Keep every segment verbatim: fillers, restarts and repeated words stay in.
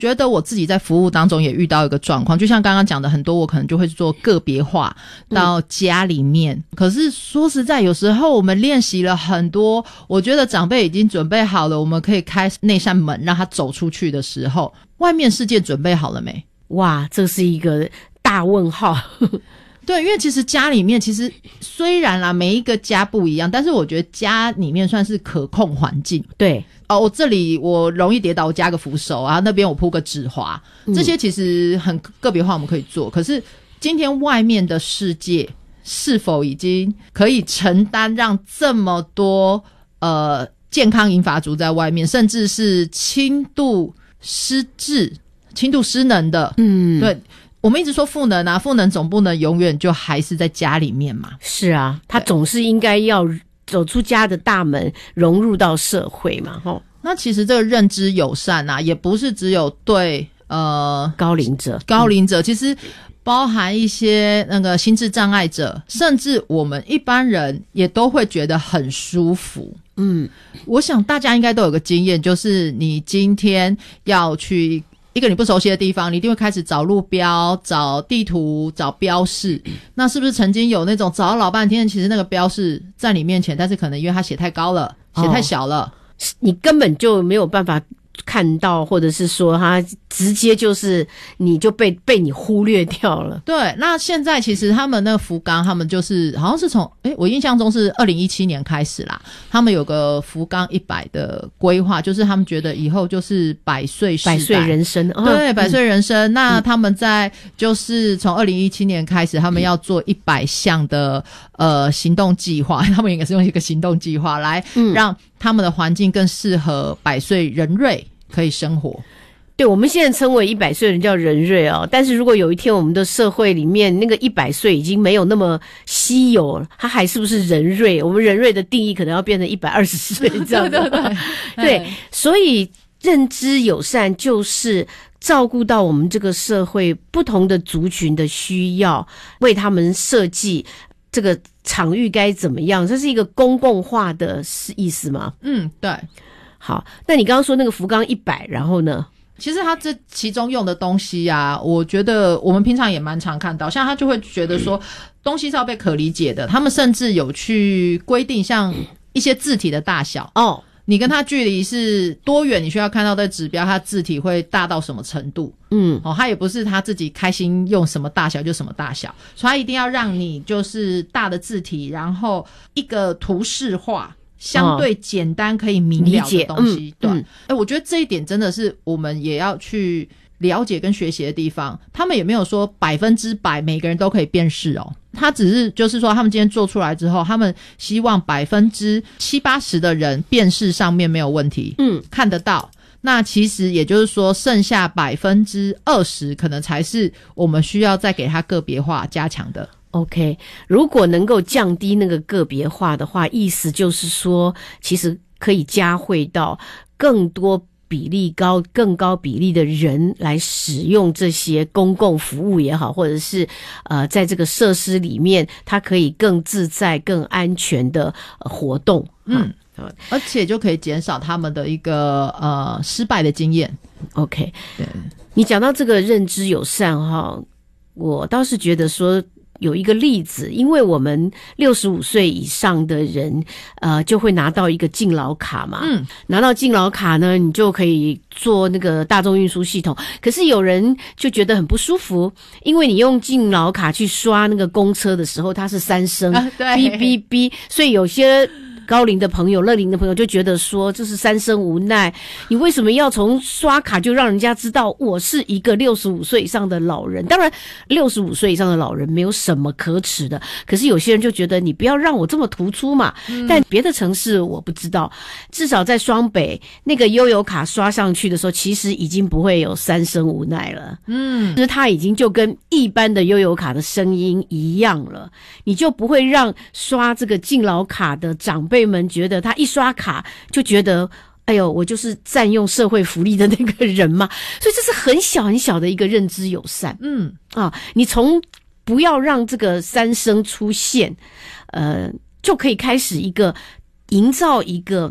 觉得我自己在服务当中也遇到一个状况，就像刚刚讲的，很多我可能就会做个别化到家里面、嗯、可是说实在有时候我们练习了很多，我觉得长辈已经准备好了，我们可以开那扇门让他走出去的时候，外面世界准备好了没？ 哇，这是一个大问号对，因为其实家里面其实虽然啦每一个家不一样，但是我觉得家里面算是可控环境。 对哦，我这里我容易跌倒，我加个扶手啊，那边我铺个纸滑，这些其实很个别化我们可以做、嗯、可是今天外面的世界是否已经可以承担让这么多呃健康银发族在外面，甚至是轻度失智轻度失能的，嗯，对，我们一直说赋能啊，赋能总不能永远就还是在家里面嘛。 是啊，他总是应该要走出家的大门，融入到社会嘛，齁。 那其实这个认知友善啊，也不是只有对呃高龄者， 高龄者、嗯、其实包含一些那个心智障碍者，甚至我们一般人也都会觉得很舒服。嗯，我想大家应该都有个经验，就是你今天要去一个你不熟悉的地方，你一定会开始找路标、找地图、找标示。那是不是曾经有那种找了老半天，其实那个标示在你面前，但是可能因为它写太高了，写太小了、哦、 你根本就没有办法看到，或者是说它直接就是你就被被你忽略掉了。 对，那现在其实他们那个福冈，他们就是好像是从诶我印象中是二零一七年开始啦，他们有个福冈一百的规划，就是他们觉得以后就是百岁时代， 百岁人生、哦、 对，百岁人生、嗯、那他们在就是从二零一七年开始，他们要做一百项的呃行动计划，他们应该是用一个行动计划来让他们的环境更适合百岁人瑞可以生活。 对，我们现在称为一百岁人叫人瑞哦，但是如果有一天我们的社会里面那个一百岁已经没有那么稀有了，他还是不是人瑞？我们人瑞的定义可能要变成一百二十岁这样的。对对对，对，所以认知友善就是照顾到我们这个社会不同的族群的需要，为他们设计这个场域该怎么样，这是一个公共化的意思吗？ 嗯，对。 好，那你刚刚说那个福冈一百，然后呢？ 其实他这其中用的东西啊，我觉得我们平常也蛮常看到，像他就会觉得说东西是要被可理解的，他们甚至有去规定像一些字体的大小哦，你跟他距离是多远，你需要看到的指标，他字体会大到什么程度。嗯，哦，他也不是他自己开心用什么大小就什么大小，所以他一定要让你就是大的字体，然后一个图示化相对简单可以明了的东西、哦嗯、对、嗯欸、我觉得这一点真的是我们也要去了解跟学习的地方。他们也没有说百分之百每个人都可以辨识哦，他只是就是说他们今天做出来之后，他们希望百分之七八十的人辨识上面没有问题，嗯，看得到。那其实也就是说剩下百分之二十可能才是我们需要再给他个别化加强的。 OK， 如果能够降低那个个别化的话，意思就是说其实可以加惠到更多比例高更高比例的人来使用这些公共服务也好，或者是呃在这个设施里面它可以更自在更安全的、呃、活动。嗯， 而且就可以减少他们的一个呃失败的经验。 OK， 对，你讲到这个认知友善哈，我倒是觉得说有一个例子，因为我们六十五岁以上的人呃就会拿到一个敬老卡嘛，嗯，拿到敬老卡呢你就可以坐那个大众运输系统，可是有人就觉得很不舒服，因为你用敬老卡去刷那个公车的时候它是三声、啊、对，哔哔哔，所以有些高龄的朋友乐龄的朋友就觉得说这是三生无奈，你为什么要从刷卡就让人家知道我是一个六十五岁以上的老人？当然六十五岁以上的老人没有什么可耻的，可是有些人就觉得你不要让我这么突出嘛、嗯、但别的城市我不知道，至少在双北那个悠游卡刷上去的时候其实已经不会有三生无奈了，嗯，就是它已经就跟一般的悠游卡的声音一样了，你就不会让刷这个敬老卡的长辈们觉得他一刷卡就觉得哎呦我就是占用社会福利的那个人嘛，所以这是很小很小的一个认知友善。嗯啊，你从不要让这个三声出现呃，就可以开始一个营造一个不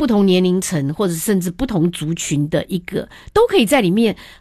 不同年龄层或者甚至不同族群的一个，都可以在里面